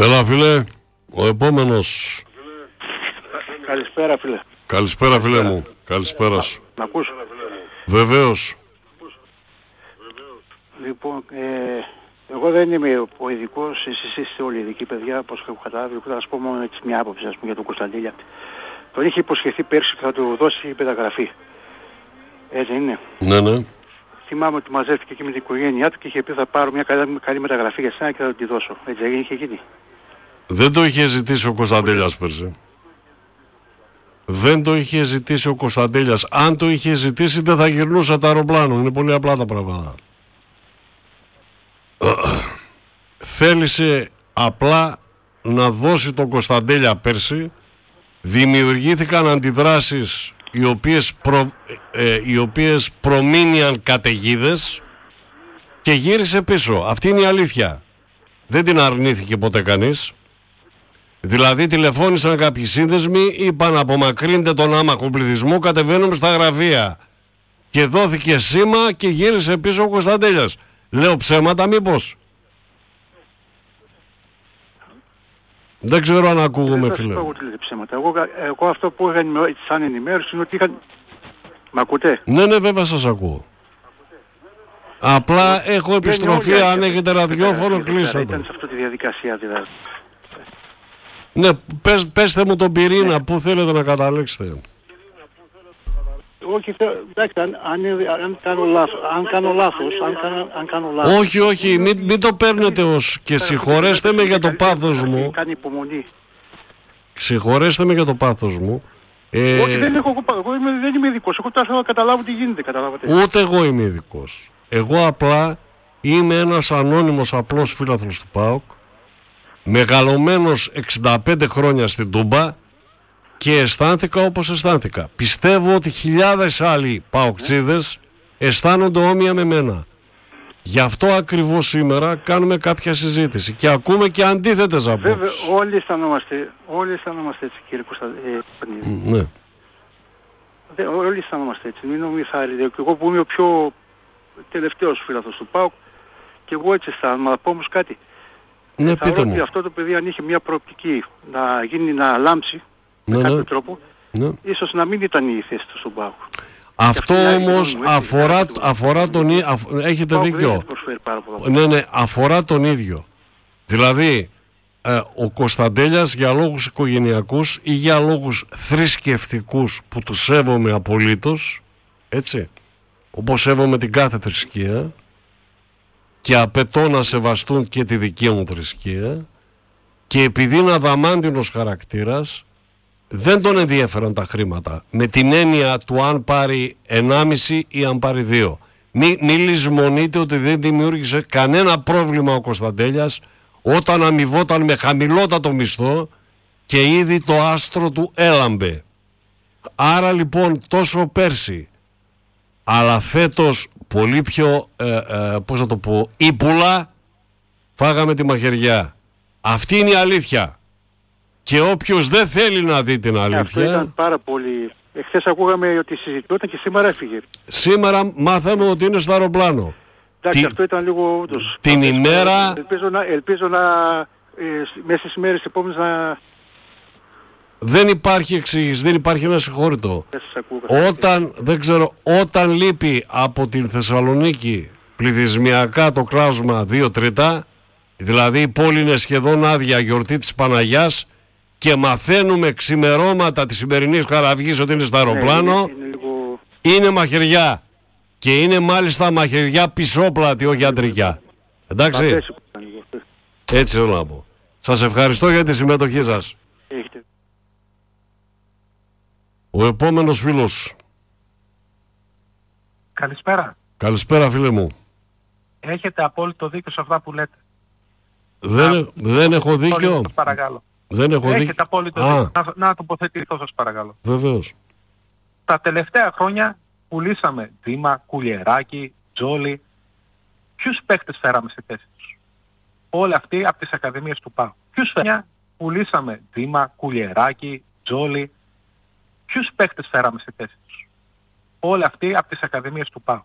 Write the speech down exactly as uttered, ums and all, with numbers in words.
Έλα φίλε, ο επόμενος. Καλησπέρα φίλε. Καλησπέρα φίλε μου, καλησπέρα σου. Να ακούς? Βεβαίως. Λοιπόν, ε, εγώ δεν είμαι ο ειδικός, εσείς είστε όλοι ειδικοί παιδιά, όπως έχω καταλάβει. Θα σας πω μόνο έτσι μια άποψη, ας πούμε, για τον Κωνσταντέλια. Τον είχε υποσχεθεί πέρσι και θα του δώσει μεταγραφή. Έτσι είναι. Ναι, ναι. Θυμάμαι ότι μαζεύτηκε και με την οικογένειά του και είχε πει θα πάρω μια καλή, καλή μεταγραφή για σένα και θα τη δώσω. Έτσι έγινε, είχε γίνει. Δεν το είχε ζητήσει ο Κωνσταντέλιας πέρσι. Δεν το είχε ζητήσει ο Κωνσταντέλιας. Αν το είχε ζητήσει δεν θα γυρνούσε το αεροπλάνο. Είναι πολύ απλά τα πράγματα. Θέλησε απλά να δώσει τον Κωνσταντέλια πέρσι. Δημιουργήθηκαν αντιδράσεις οι οποίες, προ, ε, οι οποίες προμήνυαν καταιγίδες και γύρισε πίσω. Αυτή είναι η αλήθεια. Δεν την αρνήθηκε ποτέ κανείς. Δηλαδή τηλεφώνησαν κάποιοι σύνδεσμοι, είπαν απομακρύνετε τον άμαχο πληθυσμό, κατεβαίνουμε στα γραφεία. Και δόθηκε σήμα και γύρισε πίσω ο Κωνσταντέλιας. Λέω ψέματα μήπως? Δεν ξέρω αν ακούγομαι φίλε. Εγώ, εγώ, εγώ αυτό που είχα σαν ενημέρωση είναι ότι είχαν... Μ' ακούτε? Ναι, ναι, βέβαια σας ακούω. Απλά ε, έχω επιστροφή, αν όλοι, έχετε ραδιόφωνο κλείστε το. Ήταν σε αυτή τη διαδικασία δηλαδή. Ναι, πες, πέστε μου τον πυρήνα, ναι. Πού θέλετε να καταλήξετε. Όχι, εντάξει, αν, αν, αν κάνω λάθος, αν κάνω λάθος, αν, κάνω, αν κάνω λάθος. Όχι, όχι, μην, μην το παίρνετε ως και συγχωρέστε με για το πάθος μου. Κάνει υπομονή. Συγχωρέστε με για το πάθος μου. Ε... Όχι, δεν έχω, εγώ είμαι, δεν είμαι ειδικός, εγώ τώρα θέλω να καταλάβω τι γίνεται, καταλάβατε. Ούτε εγώ είμαι ειδικός. Εγώ απλά είμαι ένας ανώνυμος απλός φίλαθλος του ΠΑΟΚ, μεγαλωμένος εξήντα πέντε χρόνια στην Τούμπα και αισθάνθηκα όπως αισθάνθηκα. Πιστεύω ότι χιλιάδες άλλοι ΠΑΟΚτσίδες αισθάνονται όμοια με μένα. Γι' αυτό ακριβώς σήμερα κάνουμε κάποια συζήτηση και ακούμε και αντίθετες απόψεις. Βέβαια, όλοι αισθανόμαστε, όλοι αισθανόμαστε έτσι κύριε Κωνσταντίνη. Ναι. Δε, όλοι αισθανόμαστε έτσι, μην νομίζετε. Και εγώ που είμαι ο πιο τελευταίος φίλαθλος του ΠΑΟΚ και εγώ έτσι αισθάνομαι, αλλά πω όμως κάτι. Ναι, θα πείτε μου. Ότι αυτό το παιδί αν είχε μια προοπτική να γίνει, να λάμψει ναι, με κάποιο ναι. τρόπο, ναι. ίσως να μην ήταν η θέση του στον ΠΑΟΚ. Αυτό όμως αφορά, έτσι, αφορά τον ίδιο, αφ, έχετε δίκιο. Ναι, ναι, αφορά τον ίδιο. Δηλαδή, ε, ο Κωνσταντέλιας για λόγους οικογενειακούς ή για λόγους θρησκευτικούς που του σέβομαι απολύτως, έτσι, όπως σέβομαι την κάθε θρησκεία και απαιτώ να σεβαστούν και τη δική μου θρησκεία, και επειδή είναι αδαμάντινος χαρακτήρας, δεν τον ενδιαφέραν τα χρήματα. Με την έννοια του αν πάρει ενάμιση ή αν πάρει δύο. Μη, μη λησμονείτε ότι δεν δημιούργησε κανένα πρόβλημα ο Κωνσταντέλιας όταν αμοιβόταν με χαμηλότατο μισθό και ήδη το άστρο του έλαμπε. Άρα λοιπόν τόσο πέρσι, αλλά φέτος πολύ πιο, ε, ε, πώς θα το πω, ύπουλα, φάγαμε τη μαχαιριά. Αυτή είναι η αλήθεια. Και όποιος δεν θέλει να δει την αλήθεια... Αυτό ήταν πάρα πολύ... Εχθές ακούγαμε ότι συζητιόταν και σήμερα έφυγε. Σήμερα μάθαμε ότι είναι στο αεροπλάνο. Εντάξει, Τι... αυτό ήταν λίγο ούτως. Την αυτό, ημέρα... Ελπίζω να, ελπίζω να ε, μέσα στις μέρες επόμενες να... Δεν υπάρχει εξήγηση, δεν υπάρχει ένα συγχώρητο. Όταν, δεν ξέρω, όταν λείπει από την Θεσσαλονίκη πληθυσμιακά το κλάσμα δύο τρίτα, δηλαδή η πόλη είναι σχεδόν άδεια, γιορτή της Παναγιάς, και μαθαίνουμε ξημερώματα της σημερινής Χαραυγής ότι είναι στο αεροπλάνο, ναι, είναι, είναι, λίγο... είναι μαχαιριά. Και είναι μάλιστα μαχαιριά πισόπλατη, όχι αντρικιά. Εντάξει. Έτσι θέλω να πω. Σας ευχαριστώ για τη συμμετοχή σας. Έχετε. Ο επόμενος φίλος. Καλησπέρα. Καλησπέρα φίλε μου. Έχετε απόλυτο δίκιο σε αυτά που λέτε. Δεν, να, δεν έχω δίκιο. Σας παρακαλώ. Δεν έχω Έχετε δίκιο. απόλυτο δίκιο. Να, να τοποθετηθώ σας παρακαλώ. Βεβαίως. Τα τελευταία χρόνια πουλήσαμε Δήμα, Κουλιεράκη, Τζόλι. Ποιους παίκτες φέραμε στη θέση τους? Όλοι αυτοί από τις ακαδημίες του ΠΑΟΚ. Ποιους φέραμε? Πουλήσαμε Δήμα, Κουλιεράκη, Τζόλι. Ποιους παίκτες φέραμε στη θέση τους? Όλοι αυτοί από τις ακαδημίες του ΠΑΟΚ.